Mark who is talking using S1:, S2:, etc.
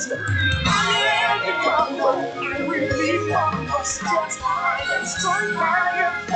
S1: I am the conqueror. I will be from the strength. I am strong. I am